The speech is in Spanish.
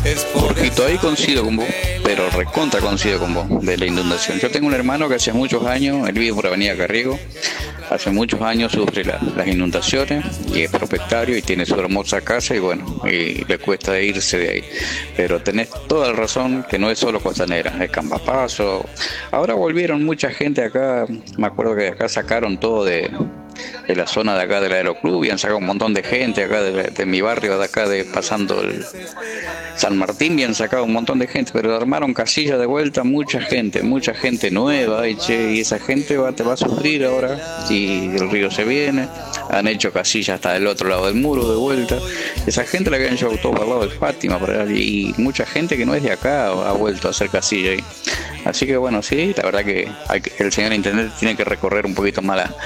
Jorgito, ahí coincido con vos, pero recontra coincido con vos de la inundación. Yo tengo un hermano que hace muchos años, él vive por Avenida Carriego, hace muchos años sufre las inundaciones y es propietario y tiene su hermosa casa y bueno, y le cuesta irse de ahí. Pero tenés toda la razón que no es solo Costanera, es Cambapaso. Ahora volvieron mucha gente acá, me acuerdo que acá sacaron todo de la zona de acá del aeroclub y han sacado un montón de gente acá de mi barrio de acá de pasando el San Martín, y han sacado un montón de gente, pero armaron casillas de vuelta, mucha gente nueva y, che, y esa gente te va a sufrir ahora si el río se viene. Han hecho casillas hasta del otro lado del muro de vuelta. Esa gente la que han llevado todo para el lado de Fátima por ahí, y mucha gente que no es de acá ha vuelto a hacer casilla ahí. Así que bueno, sí, la verdad que el señor intendente tiene que recorrer un poquito más